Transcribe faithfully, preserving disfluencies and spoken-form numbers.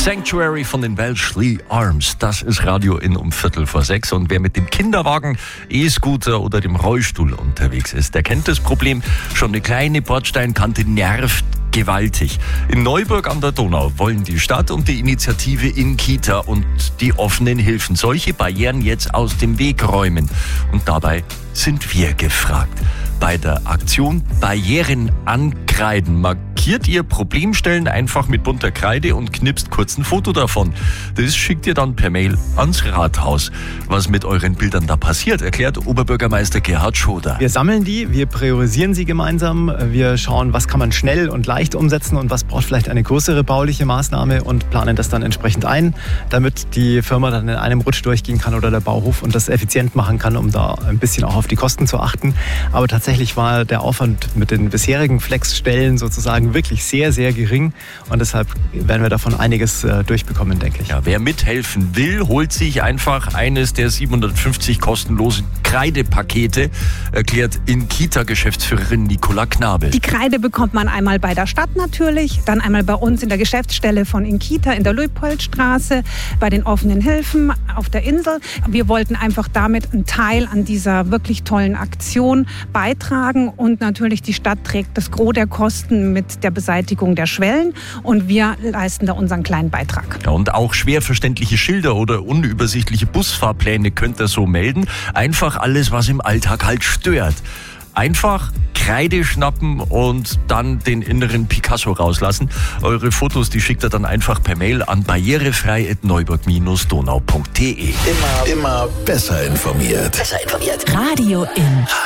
Sanctuary von den Welshly Arms. Das ist Radio in um Viertel vor sechs. Und wer mit dem Kinderwagen, E-Scooter oder dem Rollstuhl unterwegs ist, der kennt das Problem. Schon eine kleine Bordsteinkante nervt gewaltig. In Neuburg an der Donau wollen die Stadt und die Initiative InKita und die offenen Hilfen solche Barrieren jetzt aus dem Weg räumen. Und dabei sind wir gefragt. Bei der Aktion Barrieren ankreiden markiert ihr Problemstellen einfach mit bunter Kreide und knipst kurz ein Foto davon. Das schickt ihr dann per Mail ans Rathaus. Was mit euren Bildern da passiert, erklärt Oberbürgermeister Gerhard Schoder. Wir sammeln die, wir priorisieren sie gemeinsam, wir schauen, was kann man schnell und leicht umsetzen und was braucht vielleicht eine größere bauliche Maßnahme und planen das dann entsprechend ein, damit die Firma dann in einem Rutsch durchgehen kann oder der Bauhof und das effizient machen kann, um da ein bisschen auch auf die Kosten zu achten. Aber tatsächlich war der Aufwand mit den bisherigen Flexstellen sozusagen wirklich sehr, sehr gering und deshalb werden wir davon einiges äh, durchbekommen, denke ich. Ja, wer mithelfen will, holt sich einfach eines der siebenhundertfünfzig kostenlosen Kreidepakete, erklärt InKita-Geschäftsführerin Nicola Knabel. Die Kreide bekommt man einmal bei der Stadt natürlich, dann einmal bei uns in der Geschäftsstelle von InKita in der Luitpoldstraße, bei den offenen Hilfen auf der Insel. Wir wollten einfach damit einen Teil an dieser wirklich tollen Aktion beitragen und natürlich die Stadt trägt das Gros der Kosten mit der Beseitigung der Schwellen und wir leisten da unseren kleinen Beitrag. Ja, und auch schwer verständliche Schilder oder unübersichtliche Busfahrpläne könnt ihr so melden. Einfach alles, was im Alltag halt stört. Einfach Kreide schnappen und dann den inneren Picasso rauslassen. Eure Fotos, die schickt ihr dann einfach per Mail an barrierefrei at neuburg Bindestrich donau punkt de. Immer, immer besser informiert. Besser informiert. Radio in